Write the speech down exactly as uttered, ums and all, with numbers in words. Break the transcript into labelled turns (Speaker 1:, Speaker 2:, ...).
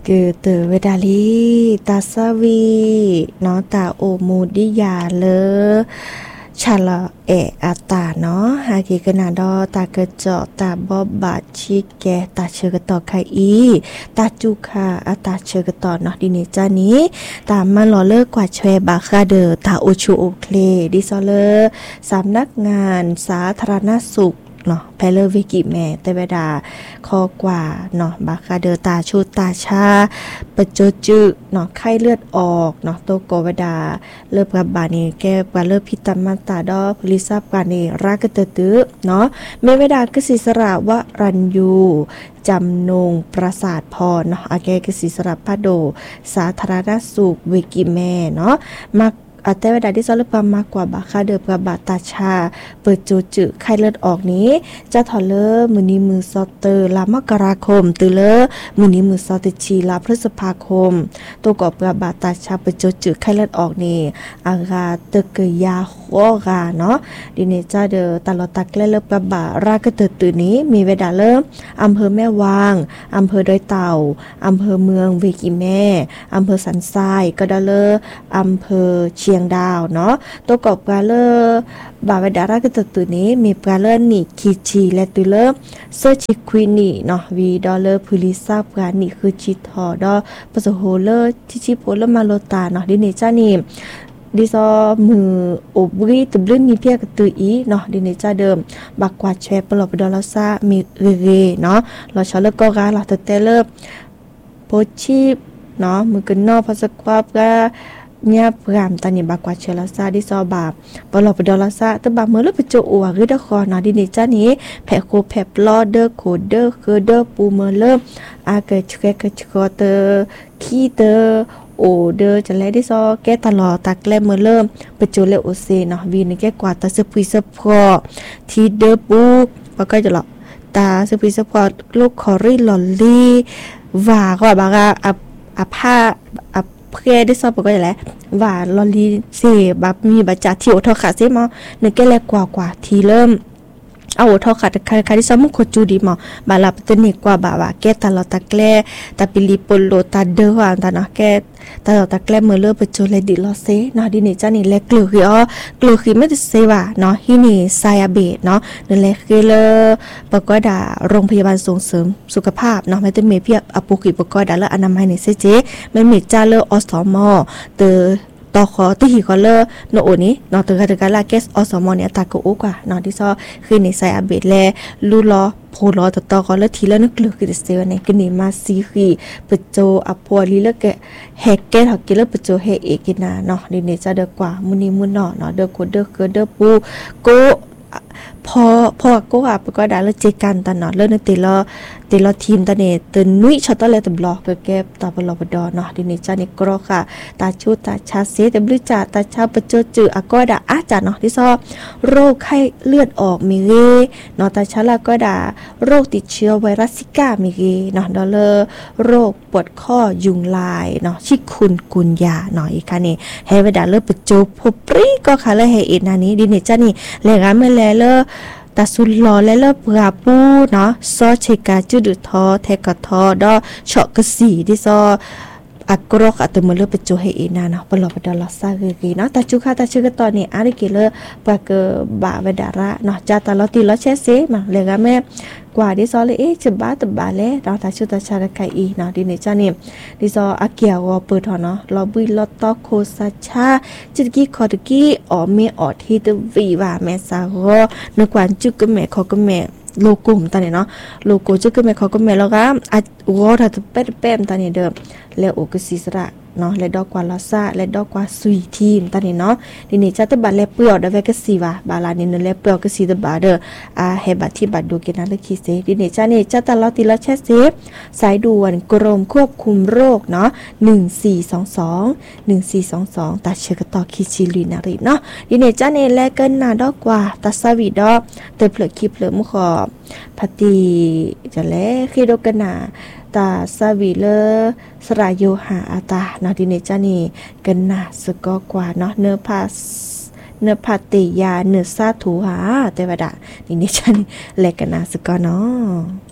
Speaker 1: กือเตอเวดาลีตาสวีเนาะตาโอมูดิยาเลชาลาเออาตาเนาะฮากิกนาดอตากระเจาะตาบอบบาชิแกตาเชกตอไคอีตาจุคาอาตาเชกตอเนาะดิเนจานี้ตามมาหล่อเลิกกว่าแชบาคาเดอตาโอชูโอเคดิซอเลอสำนักงานสาธารณสุขเนาะแพเลวิกิแม่แต่เวลาคอกว่าเนาะบาคาเดอตาชูตาชาปะโจจึเนาะไข้เลือดออกเนาะโตโกเวดาเลิกกับบานี่แก้กว่าเลิกพิตามาตาดอพลิซาบกว่านี่รากะเตตึเนาะเมเวดากสิสระวะรัญยูจำนงประสาทพรเนาะอาแกกสิสระพะโดสาธารณสุขวิกิแม่เนาะมักอาแต่เวลาที่ซอลปามากกว่าบาคาเดอร์กับบาตาชาเปิดโจจืไข้เลือดออกนี้จะถอเลอมือนี้มือซอเตอร์ลามกราคมตือเลอมือนี้มือซอติชีลาพฤษภาคมตัวกอบกับบาตาชาเปิดโจจืไข้เลือดออกนี้อากาเตเกยาโคกาเนาะดิเนจาเดอตลอดตักเลิบกับบารากเตตือนี้มีเวลาเริ่มอำเภอแม่วางอำเภอดอยเต่าอำเภอเมืองเวกิแม่อำเภอสันทรายกระดาเลออำเภอเชียงดาวเนาะตัวกอบกาเลอบาเวดารากตตือนี้มีกาเลนี่คีชีและตุเลเซอร์ชิควินีเนาะวีดอลเลอร์พูลิซาปานี่คือจิตอดอปะโซโฮเลอร์ทิชิโพลมาโลตาเนาะดิเนจานี่ดิซอมือโอบรีตบลึ้นมีเพียกตืออีเนาะดิเนจาเดิมบักกวาดแชปลอปดอลซามีเรเรเนาะเราชอเลก็กาลาตเตเลโพชีเนาะมือกันนอพอสควาบกาเนี่ยพรามตานี่บากว่าเชลาซาดิซอบาปลอปดอลซาตบาเมื่อลปโจอัวหรือดะคอเนาะดิเนจานี้แผโคแผปลอเดอร์โคเดอร์คือเดอร์ปูเมเลอร์อาเกชเกกชกอเตอร์คีเตอร์โอเดอร์จะแลดิซอแกตลอดตาแกลเมเลอร์ปโจเลโอเซเนาะวีนแกกว่าตาสปุยสปอทีเดอร์ปูปก็จะหลอกตาสปุยสปอลูกคอริลอลลี่ว่าก็บากาอับอับผ้าอับเพื่อได้สอบก็ได้แหละว่าลอลีเสบับมีบัจจาที่โอทอขาเซมอเนแกแลกว่ากว่าทีเริ่มเอาโอทอขาใครใครที่สมุขจูดีมอบาลาปตเนกว่าบาว่าแกตลอดตะแกลตาปิลิปโลตาเดอว่าตานะแกตลอดตะแกลเมื่อเลิกไปโจเลดิลอเซเนาะดิเนจานี่แลกลือคืออ๋อกลือคือไม่ได้เซว่าเนาะฮินี่ไซอาเบตเนาะนั่นแหละคือเลปกอดาโรงพยาบาลส่งเสริมสุขภาพเนาะไม่ได้มีเพียบอปุกิปกอดาและอนามัยในเซเจไม่มีจ้าเลอสมเตอต่อขอที่หิคอเลอร์โนโอนี้นอตกาตกาลาเกสอสมอเนี่ยตากโอกว่านอที่ซอคือในไซอาเบตแลลูลอโพลอตต่อขอเลทีแล้วนึกเลือคือเซลในกนีมาซีคือปโจอพอลีเลแกแฮกเกตฮอกเกเลปโจเฮเอกินาเนาะดิเนจะเดกว่ามุนีมุนเนาะเนาะเดโคเดเกเดปูโกพอพอก็อ่ะก็ได้แล้วเจกันตอนเนาะเรื่องนึงตีละตีละทีมตอนนี้ตื่นนุ้ยช็อตเลยตบล็อกไปเก็บตาบลอบดอเนาะดิเนจานี่กรอค่ะตาชูตาชาเซแต่บริจาตาชาปเจอจืออ่ะก็ได้อาจารย์เนาะที่ซอโรคไข้เลือดออกมีเรเนาะตาชาละก็ได้โรคติดเชื้อไวรัสซิก้ามีเรเนาะดอลเลอร์โรคปวดข้อยุงลายเนาะชิคุนกุนยาเนาะอีกค่ะนี่ให้เวลาเลิกปโจพปรีก็ค่ะเลยให้เอ็นอันนี้ดิเนจานี่แลกกันเมื่อแลเลอตาสุลลอและเลิบปราปูเนาะซอเชกาจุดทอเทกทอดอเฉาะกสีที่ซออักรอกอัตมเลือปโจเฮเอนาเนาะปลอบดอลซาเกกีเนาะตาจุคาตาชื่อตอนนี้อาริเกเลปากบาเวดาระเนาะจาตาลอติลอเชเซมาเลยกะแม่กว่าดิซอเลยเอ๊ะจะบ้าตบาเลยเราตาชุตาชาไคอีเนาะดิเนจานี่ดิซออาเกียวเปิดเนาะลอบุยลอตอโคซาชาจิตกี้คอตกี้ออเมออทีตวีว่าแม่ซาโกนกวันจุกแม่ขอกแม่โลโก้ตอนนี้เนาะโลโก้จุกแม่ขอกแม่แล้วก็อ่ะวอถ้าเป็ดแป้มตอนนี้เดิมแล้วโอกสิสระเนาะและดอกกว่าลาซาและดอกกว่าซุยทีมตอนนี้เนาะดินี่จะตบาและเปลือกได้เวกสีว่าบาลานี่นั่นและเปลือกก็สีตบาเด้ออ่าเฮบัตที่บัตดูกินนั้นเลยคิเซดินี่จะนี่จะตลอดติละแชเซฟสายด่วนกรมควบคุมโรคเนาะหนึ่งสี่สองสอง หนึ่งสี่สองสองตาเชกตอคิชิลินาริเนาะดินี่จะนี่แลกันนาดอกกว่าตาสวีดอกเตเปลือกคิเปลือกมุขอพติจะแลคิโดกันนาตาสวีเลสรายโยหาอาตาเนาะดิเนจานี่กันนาสกอกว่าเนาะเนื้อพาเนื้อพาติยาเนื้อซาถูหาแต่ว่าดาดิเนจานี่แลกันนาสกอเนาะ